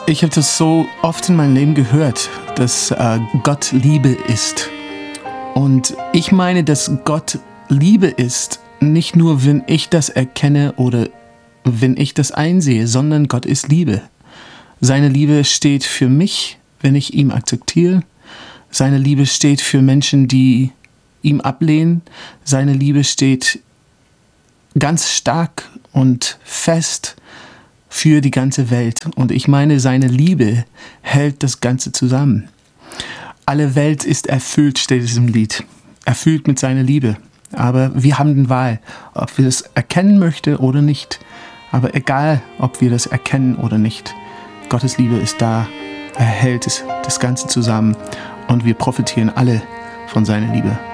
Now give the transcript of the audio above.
Ich habe das so oft in meinem Leben gehört, dass Gott Liebe ist. Und ich meine, dass Gott Liebe ist, nicht nur, wenn ich das erkenne oder wenn ich das einsehe, sondern Gott ist Liebe. Seine Liebe steht für mich, wenn ich ihn akzeptiere. Seine Liebe steht für Menschen, die ihm ablehnen. Seine Liebe steht ganz stark und fest für die ganze Welt. Und ich meine, seine Liebe hält das Ganze zusammen. Alle Welt ist erfüllt, steht es im Lied. Erfüllt mit seiner Liebe. Aber wir haben die Wahl, ob wir das erkennen möchten oder nicht. Aber egal, ob wir das erkennen oder nicht, Gottes Liebe ist da. Er hält das Ganze zusammen und wir profitieren alle von seiner Liebe.